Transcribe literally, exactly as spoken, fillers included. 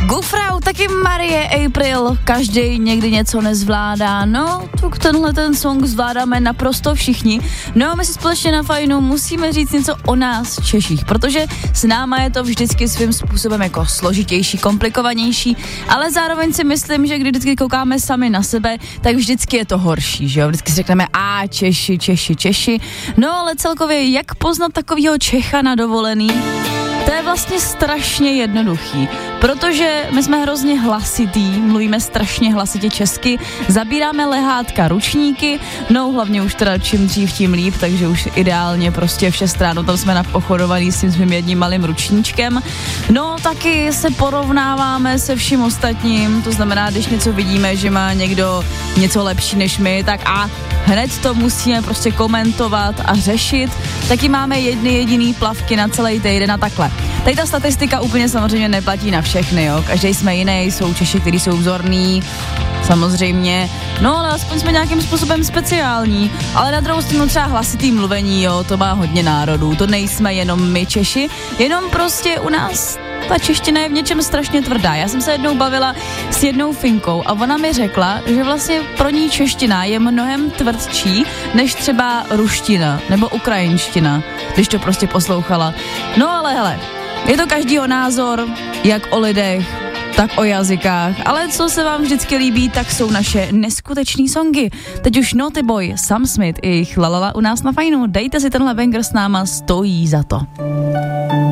Gufrau, taky Marie April, každý někdy něco nezvládá, no, tak tenhle ten song zvládáme naprosto všichni, no a my si společně na Fajnu musíme říct něco o nás Češích, protože s náma je to vždycky svým způsobem jako složitější, komplikovanější, ale zároveň si myslím, že když vždycky koukáme sami na sebe, tak vždycky je to horší, že jo, vždycky si řekneme a Češi, Češi, Češi, no ale celkově jak poznat takovýho Čecha na dovolený? To je vlastně strašně jednoduchý, protože my jsme hrozně hlasitý, mluvíme strašně hlasitě česky, zabíráme lehátka, ručníky, no hlavně už teda čím dřív, tím líp, takže už ideálně prostě v šest ráno tam jsme napochodovaný s tím svým jedním malým ručníčkem. No taky se porovnáváme se vším ostatním, to znamená, když něco vidíme, že má někdo něco lepší než my, tak a hned to musíme prostě komentovat a řešit. Taky máme jedny jediný plavky na celý týden a takhle. Tady ta statistika úplně samozřejmě neplatí na všechny, jo. Každý jsme jiný, jsou Češi, kteří jsou vzorný, samozřejmě, no ale aspoň jsme nějakým způsobem speciální, ale na druhou stranu třeba hlasitý mluvení, jo, to má hodně národů, to nejsme jenom my Češi, jenom prostě u nás ta čeština je v něčem strašně tvrdá. Já jsem se jednou bavila s jednou Finkou a ona mi řekla, že vlastně pro ní čeština je mnohem tvrdší než třeba ruština nebo ukrajinština, když to prostě poslouchala. No ale hele, je to každýho názor, jak o lidech, tak o jazykách, ale co se vám vždycky líbí, tak jsou naše neskutečný songy. Teď už Naughty Boy, Sam Smith i jejich lalala u nás na Fajnu. Dejte si tenhle banger s náma, stojí za to.